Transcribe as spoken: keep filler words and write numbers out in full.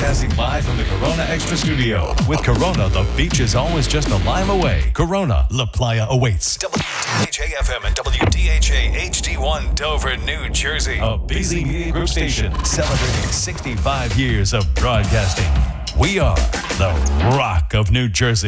Broadcasting live from the Corona Extra Studio. With Corona, the beach is always just a lime away. Corona, La Playa awaits. W D H A F M and W D H A H D one Dover, New Jersey. A busy media group station celebrating sixty-five years of broadcasting. We are the Rock of New Jersey.